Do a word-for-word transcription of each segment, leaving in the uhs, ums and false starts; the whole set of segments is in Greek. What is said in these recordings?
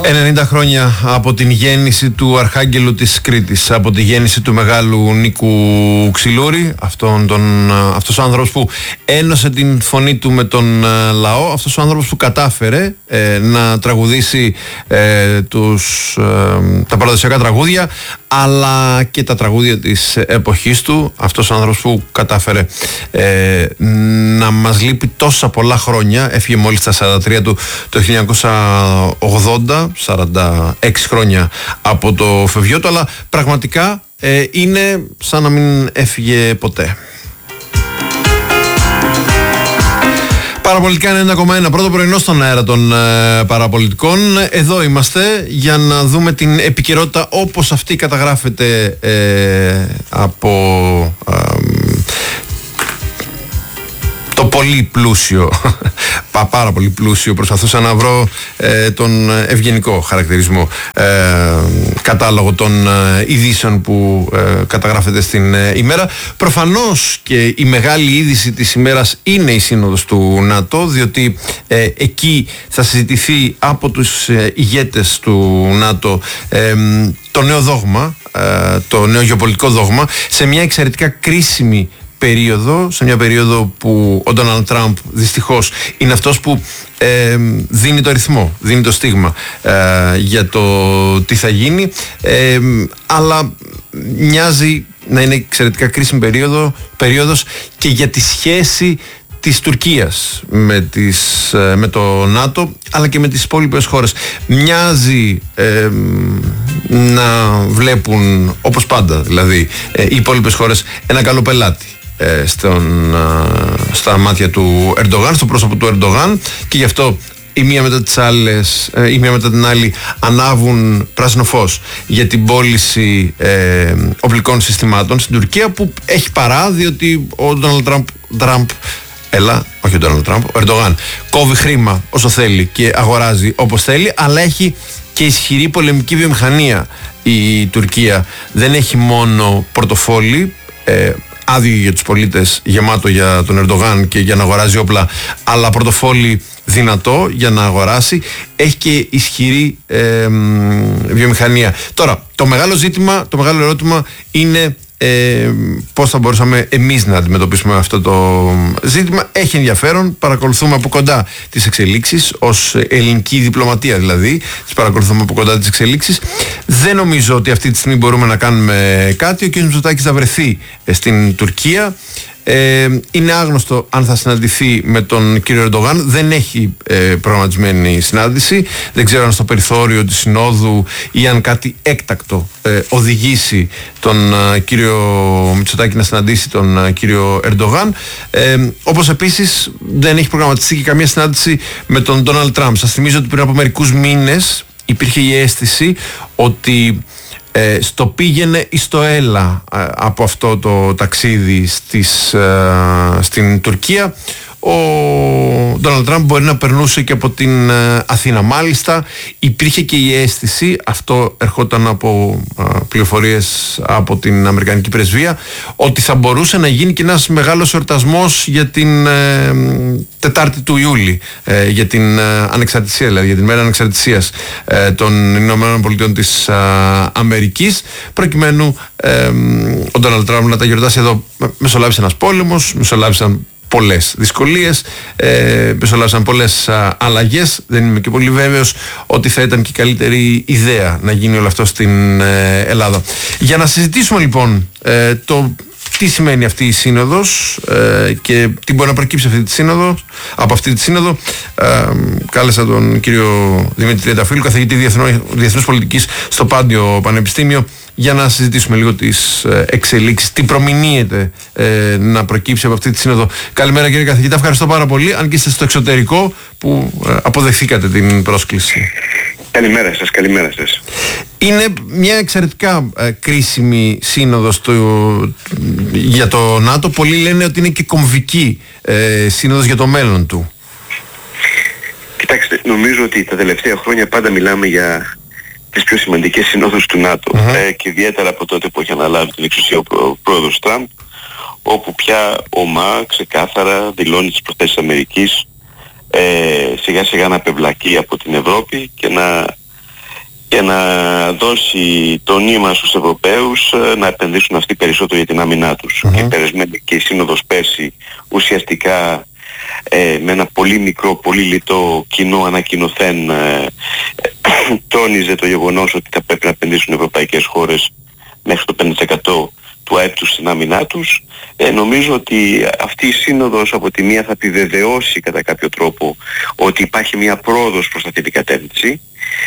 ενενήντα χρόνια από την γέννηση του Αρχάγγελου της Κρήτης, από τη γέννηση του μεγάλου Νίκου Ξυλούρη, αυτόν τον, αυτός ο άνθρωπος που ένωσε την φωνή του με τον λαό, αυτός ο άνθρωπος που κατάφερε ε, να τραγουδήσει ε, τους, ε, τα παραδοσιακά τραγούδια, αλλά και τα τραγούδια της εποχής του, αυτός ο άνθρωπος που κατάφερε ε, να μας λείπει τόσα πολλά χρόνια. Έφυγε μόλις στα σαράντα τρία του το χίλια εννιακόσια ογδόντα, σαράντα έξι χρόνια από το φευγιό του, αλλά πραγματικά ε, είναι σαν να μην έφυγε ποτέ. Παραπολιτικά ενενήντα κόμμα ένα, πρώτο πρωινό στον αέρα των ε, παραπολιτικών. Εδώ είμαστε για να δούμε την επικαιρότητα όπως αυτή καταγράφεται ε, από ε, το πολύ πλούσιο, πάρα πολύ πλούσιο, προσπαθούσα να βρω ε, τον ευγενικό χαρακτηρισμό, ε, κατάλογο των ε, ειδήσεων που ε, καταγράφεται στην ε, ημέρα. Προφανώς και η μεγάλη είδηση της ημέρας είναι η Σύνοδος του ΝΑΤΟ, διότι ε, εκεί θα συζητηθεί από τους ε, ηγέτες του ΝΑΤΟ ε, το νέο δόγμα, ε, το νέο γεωπολιτικό δόγμα, σε μια εξαιρετικά κρίσιμη περίοδο, σε μια περίοδο που ο Ντόναλντ Τραμπ δυστυχώς είναι αυτός που ε, δίνει το ρυθμό, δίνει το στίγμα ε, για το τι θα γίνει, ε, αλλά μοιάζει να είναι εξαιρετικά κρίσιμη περίοδο, περίοδος και για τη σχέση της Τουρκίας με, τις, με το ΝΑΤΟ, αλλά και με τις υπόλοιπες χώρες. Μοιάζει ε, να βλέπουν, όπως πάντα δηλαδή, ε, οι υπόλοιπες χώρες ένα καλό πελάτη ε, στον, ε, στα μάτια του Ερντογάν, στο πρόσωπο του Ερντογάν, και γι' αυτό η μία μετά τις άλλες, ε, η μία μετά την άλλη ανάβουν πράσινο φως για την πώληση ε, οπλικών συστημάτων στην Τουρκία, που έχει παρά, διότι ο Ντόναλντ Τραμπ Έλα, όχι ο Ντόναλντ Τραμπ, ο Ερντογάν κόβει χρήμα όσο θέλει και αγοράζει όπως θέλει, αλλά έχει και ισχυρή πολεμική βιομηχανία η Τουρκία. Δεν έχει μόνο πορτοφόλι ε, άδειο για τους πολίτες, γεμάτο για τον Ερντογάν και για να αγοράζει όπλα, αλλά πορτοφόλι δυνατό για να αγοράσει. Έχει και ισχυρή ε, βιομηχανία. Τώρα, το μεγάλο ζήτημα, το μεγάλο ερώτημα είναι Ε, πώς θα μπορούσαμε εμείς να αντιμετωπίσουμε αυτό το ζήτημα. Έχει ενδιαφέρον, παρακολουθούμε από κοντά τις εξελίξεις, ως ελληνική διπλωματία δηλαδή, τις παρακολουθούμε από κοντά τις εξελίξεις. Δεν νομίζω ότι αυτή τη στιγμή μπορούμε να κάνουμε κάτι. Ο κ. Μητσοτάκης θα βρεθεί στην Τουρκία. Ε, είναι άγνωστο αν θα συναντηθεί με τον κύριο Ερντογάν. Δεν έχει ε, προγραμματισμένη συνάντηση. Δεν ξέρω αν στο περιθώριο της Συνόδου ή αν κάτι έκτακτο ε, οδηγήσει τον ε, κύριο Μητσοτάκη να συναντήσει τον ε, κύριο Ερντογάν. Ε, όπως επίσης δεν έχει προγραμματιστεί και καμία συνάντηση με τον Ντόναλντ Τραμπ. Σας θυμίζω ότι πριν από μερικούς μήνες υπήρχε η αίσθηση ότι Ε, στο πήγαινε εις το έλα ε, από αυτό το ταξίδι στις, ε, στην Τουρκία ο Ντόναλντ Τραμπ μπορεί να περνούσε και από την ε, Αθήνα. Μάλιστα υπήρχε και η αίσθηση, αυτό ερχόταν από ε, πληροφορίες από την Αμερικανική Πρεσβεία, ότι θα μπορούσε να γίνει και ένας μεγάλος εορτασμός για την ε, Τετάρτη του Ιούλη, ε, για την ε, ανεξαρτησία, δηλαδή για την μέρα ανεξαρτησίας ε, των Ηνωμένων Πολιτειών της ε, Αμερικής, προκειμένου ε, ο Ντόναλντ Τραμπ να τα γιορτάσει εδώ. Μεσολάβησε ένας πόλεμος, μεσολάβησαν πολλές δυσκολίες, ε, μεσολάβησαν πολλές α, αλλαγές. Δεν είμαι και πολύ βέβαιος ότι θα ήταν και καλύτερη ιδέα να γίνει όλο αυτό στην ε, Ελλάδα. Για να συζητήσουμε λοιπόν ε, το τι σημαίνει αυτή η σύνοδος ε, και τι μπορεί να προκύψει αυτή τη σύνοδο, από αυτή τη σύνοδο, ε, κάλεσα τον κύριο Δημήτρη Τριανταφύλλου, καθηγητή Διεθνούς Πολιτικής στο Πάντιο Πανεπιστήμιο, για να συζητήσουμε λίγο τις εξελίξεις, τι προμηνύεται ε, να προκύψει από αυτή τη σύνοδο. Καλημέρα κύριε καθηγητά, ευχαριστώ πάρα πολύ, αν και είστε στο εξωτερικό που ε, αποδεχθήκατε την πρόσκληση. Καλημέρα σας, καλημέρα σας. Είναι μια εξαιρετικά ε, κρίσιμη σύνοδος του, για το ΝΑΤΟ. Πολλοί λένε ότι είναι και κομβική ε, σύνοδος για το μέλλον του. Κοιτάξτε, νομίζω ότι τα τελευταία χρόνια πάντα μιλάμε για τις πιο σημαντικές συνόδους του ΝΑΤΟ, uh-huh. ε, και ιδιαίτερα από τότε που έχει αναλάβει την εξουσία ο πρόεδρος Τραμπ, όπου πια ομά ξεκάθαρα δηλώνει τις προθέσεις Αμερικής ε, σιγά σιγά να απευλακεί από την Ευρώπη και να και να δώσει το νήμα στους Ευρωπαίους να επενδύσουν αυτοί περισσότερο για την άμυνά τους. Mm-hmm. Και, περισμένη, και η Σύνοδος πέρσι ουσιαστικά ε, με ένα πολύ μικρό, πολύ λιτό κοινό ανακοινωθέν ε, τόνιζε το γεγονός ότι θα πρέπει να επενδύσουν ευρωπαϊκές χώρες μέχρι το πέντε τοις εκατό του ΑΕΠ τους στην άμυνά τους. Ε, νομίζω ότι αυτή η Σύνοδος από τη μία θα επιβεβαιώσει κατά κάποιο τρόπο ότι υπάρχει μια πρόοδος προς αυτή την κατεύθυνση.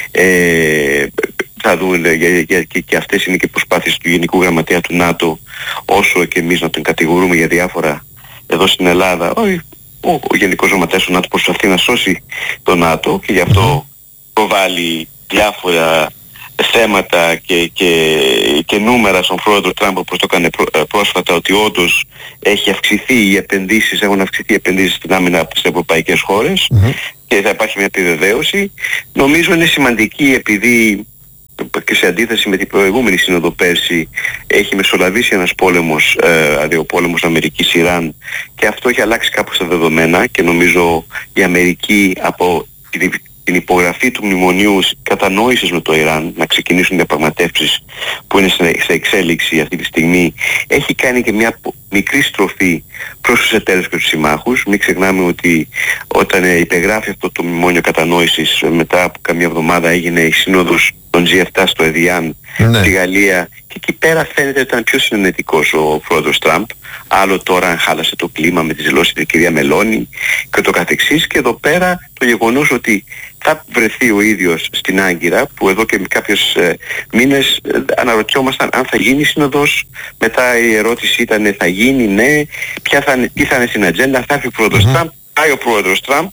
Ε, θα δούμε για, για, και, και αυτές είναι και προσπάθειες του Γενικού Γραμματέα του ΝΑΤΟ, όσο και εμείς να τον κατηγορούμε για διάφορα εδώ στην Ελλάδα. Ο, ο, ο Γενικός Γραμματέας του ΝΑΤΟ προσπαθεί να σώσει το ΝΑΤΟ και γι' αυτό προβάλλει διάφορα θέματα και, και, και νούμερα στον πρόεδρο Τραμπ, όπως το έκανε πρό, πρόσφατα, ότι όντως έχει αυξηθεί οι επενδύσεις, έχουν αυξηθεί οι επενδύσεις στην άμυνα από τις ευρωπαϊκές χώρες mm-hmm. και θα υπάρχει μια επιβεβαίωση. Νομίζω είναι σημαντική επειδή και σε αντίθεση με την προηγούμενη σύνοδο πέρσι έχει μεσολαβήσει ένας πόλεμος, δηλαδή ο πόλεμος Αμερικής-Ιράν, και αυτό έχει αλλάξει κάπως τα δεδομένα και νομίζω η Αμερική από την την υπογραφή του μνημονίου κατανόησης με το Ιράν, να ξεκινήσουν διαπραγματεύσεις που είναι σε εξέλιξη αυτή τη στιγμή, έχει κάνει και μια μικρή στροφή προς τους εταίρους και τους συμμάχους. Μην ξεχνάμε ότι όταν υπεγράφει αυτό το μνημόνιο κατανόησης, μετά από καμία εβδομάδα έγινε η σύνοδος των τζι επτά στο Εδιάν, ναι. στη Γαλλία, και εκεί πέρα φαίνεται ότι ήταν πιο συνενετικός ο πρόεδρος Τραμπ. Άλλο τώρα χάλασε το κλίμα με τις δηλώσεις της κυρία Μελώνη και το καθεξής, και εδώ πέρα το γεγονός ότι θα βρεθεί ο ίδιος στην Άγκυρα, που εδώ και κάποιους ε, μήνες ε, αναρωτιόμασταν αν θα γίνει σύνοδος. Μετά η ερώτηση ήταν θα γίνει, ναι, ποια θα είναι, τι θα είναι στην ατζέντα, θα έρθει ο πρόεδρος mm-hmm. Τραμπ, πάει ο πρόεδρος Τραμπ.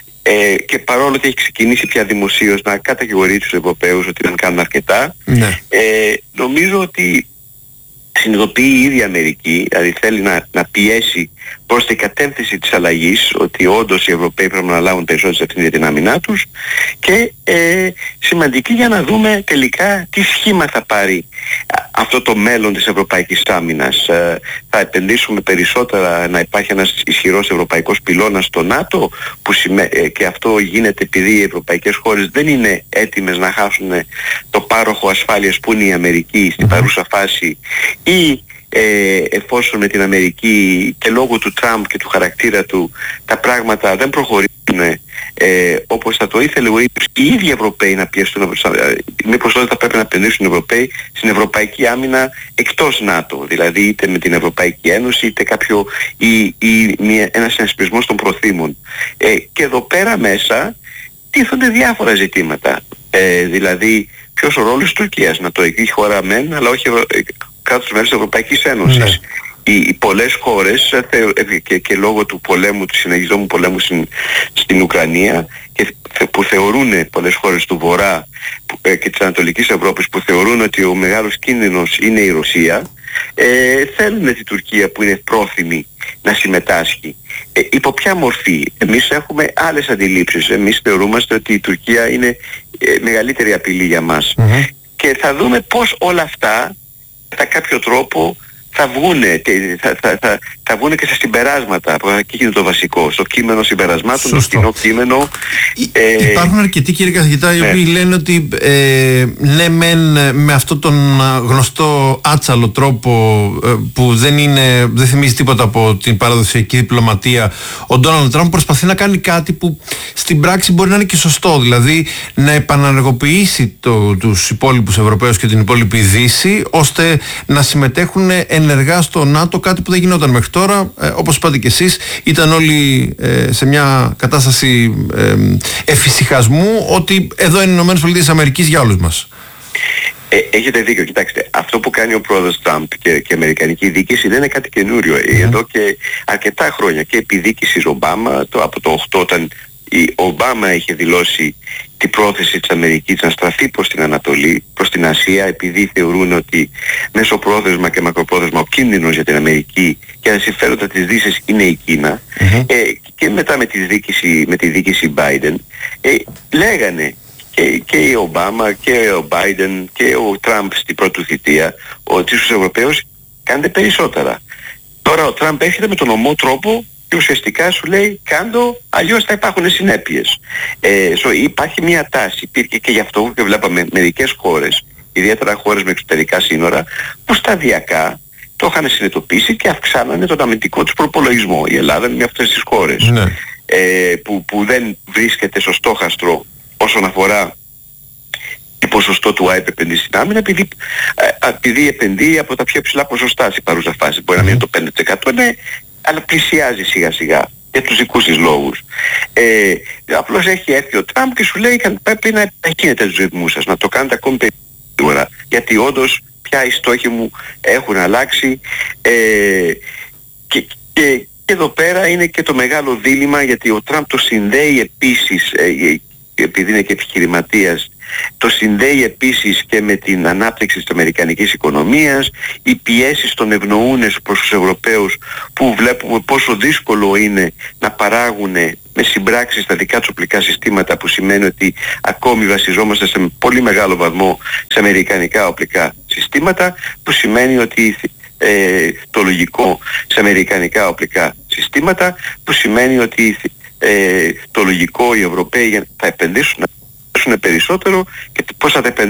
Ε, και παρόλο ότι έχει ξεκινήσει πια δημοσίως να καταγγελεί τους Ευρωπαίους ότι δεν κάνουν αρκετά, ναι. ε, νομίζω ότι συνειδητοποιεί η ίδια Αμερική, δηλαδή θέλει να, να πιέσει προς την κατεύθυνση της αλλαγής, ότι όντως οι Ευρωπαίοι πρέπει να λάβουν περισσότερες ευθύνες για την άμυνά τους, και ε, σημαντική για να δούμε τελικά τι σχήμα θα πάρει αυτό το μέλλον της ευρωπαϊκής άμυνας. Ε, θα επενδύσουμε περισσότερα να υπάρχει ένας ισχυρός ευρωπαϊκός πυλώνας στο ΝΑΤΟ, που σημαίνει, ε, και αυτό γίνεται επειδή οι ευρωπαϊκές χώρες δεν είναι έτοιμες να χάσουν το πάροχο ασφάλειας που είναι η Αμερική στην παρούσα φάση, ή Ε, εφόσον με την Αμερική και λόγω του Τραμπ και του χαρακτήρα του τα πράγματα δεν προχωρήσουν ε, όπως θα το ήθελε ο ίδιος οι ίδιοι Ευρωπαίοι να πιέσουν, μήπως τότε θα πρέπει να επενδύσουν οι Ευρωπαίοι στην ευρωπαϊκή άμυνα εκτός ΝΑΤΟ, δηλαδή είτε με την Ευρωπαϊκή Ένωση είτε κάποιο ή, ή μια, ένας συνασπισμός των προθήμων. Ε, και εδώ πέρα μέσα τίθονται διάφορα ζητήματα, ε, δηλαδή ποιος ο ρόλος της Τουρκίας, να το εκεί χώρα μεν, αλλά όχι ευρω... κράτος μέρος της Ευρωπαϊκής Ένωσης. Ναι. Οι, οι πολλές χώρες και, και λόγω του πολέμου, του συνεχιζόμενου πολέμου στην, στην Ουκρανία, και που θεωρούν πολλές χώρες του Βορρά που, και της Ανατολικής Ευρώπης που θεωρούν ότι ο μεγάλος κίνδυνος είναι η Ρωσία, ε, θέλουν την Τουρκία που είναι πρόθυμη να συμμετάσχει. Ε, υπό ποια μορφή? Εμείς έχουμε άλλες αντιλήψεις. Εμείς θεωρούμαστε ότι η Τουρκία είναι ε, μεγαλύτερη απειλή για μας. Mm-hmm. Και θα δούμε πώς όλα αυτά κατά κάποιο τρόπο θα βγούνε, θα, θα, θα, θα βγούνε και σε συμπεράσματα. Εκεί είναι το βασικό, στο κείμενο συμπερασμάτων, το κοινό κείμενο. Ε, Υπάρχουν αρκετοί, κύριε καθηγητά, οι ναι. οποίοι λένε ότι ε, ναι μεν με αυτόν τον γνωστό άτσαλο τρόπο ε, που δεν, είναι, δεν θυμίζει τίποτα από την παραδοσιακή διπλωματία, ο Ντόναλντ Τραμπ προσπαθεί να κάνει κάτι που στην πράξη μπορεί να είναι και σωστό, δηλαδή να επαναργοποιήσει το, τους υπόλοιπους Ευρωπαίους και την υπόλοιπη Δύση, ώστε να συμμετέχουν ενεργά στο ΝΑΤΟ, κάτι που δεν γινόταν μέχρι τώρα. Ε, όπως είπατε και εσείς, ήταν όλοι ε, σε μια κατάσταση ε, εφησυχασμού ότι εδώ είναι οι Ηνωμένες Πολιτείες Αμερικής για όλους μας. Ε, έχετε δίκιο. Κοιτάξτε, αυτό που κάνει ο πρόεδρος Τραμπ και, και η Αμερικανική δίκηση δεν είναι κάτι καινούριο. Mm-hmm. Εδώ και αρκετά χρόνια, και επί δίκησης Ομπάμα, το, από το οκτώ, όταν η Ομπάμα είχε δηλώσει την πρόθεση της Αμερικής να στραφεί προς την Ανατολή, προς την Ασία, επειδή θεωρούν ότι μεσοπρόθεσμα και μακροπρόθεσμα ο κίνδυνος για την Αμερική και τα συμφέροντα της Δύσης είναι η Κίνα. Mm-hmm. ε, και μετά με τη δίκηση, με τη δίκηση Biden ε, λέγανε και, και η Ομπάμα και ο Biden και ο Τραμπ στην πρώτη θητεία ότι στους Ευρωπαίους κάνετε περισσότερα. Τώρα ο Τραμπ έρχεται με τον ομό τρόπο και ουσιαστικά σου λέει κάντο, αλλιώς θα υπάρχουν συνέπειες. Ε, so, υπάρχει μια τάση, υπήρχε και γι' αυτό και βλέπαμε μερικές χώρες, ιδιαίτερα χώρες με εξωτερικά σύνορα, που σταδιακά το είχαν συνειδητοποιήσει και αυξάνανε τον αμυντικό τους προπολογισμό. Η Ελλάδα είναι μια από αυτές τις χώρες, ναι. ε, που, που δεν βρίσκεται στο στόχαστρο όσον αφορά το ποσοστό του ΑΕΠ επενδύσει στην άμυνα, επειδή, ε, επειδή επενδύει από τα πιο ψηλά ποσοστά στην παρούσα φάση. Μπορεί mm. να μην είναι το πέντε τοις εκατό, ναι, αλλά πλησιάζει σιγά σιγά για τους δικούς της λόγους. Ε, απλώς έχει έρθει ο Τραμπ και σου λέει πρέπει να επιταχύνετε τους ρυθμούς σας, να το κάνετε ακόμη περισσότερα, γιατί όντως πια οι στόχοι μου έχουν αλλάξει. Ε, και, και, και εδώ πέρα είναι και το μεγάλο δίλημμα, γιατί ο Τραμπ το συνδέει επίσης, ε, επειδή είναι και επιχειρηματίας, το συνδέει επίσης και με την ανάπτυξη της αμερικανικής οικονομίας. Οι πιέσεις των ευνοούνες προς τους Ευρωπαίους, που βλέπουμε πόσο δύσκολο είναι να παράγουν με συμπράξεις τα δικά τους οπλικά συστήματα, που σημαίνει ότι ακόμη βασιζόμαστε σε πολύ μεγάλο βαθμό σε αμερικανικά οπλικά συστήματα, που σημαίνει ότι ε, το λογικό σε αμερικανικά οπλικά συστήματα, που σημαίνει ότι ε, το λογικό οι Ευρωπαίοι θα επενδύσουν περισσότερο, και πώς θα τα επενδύσουν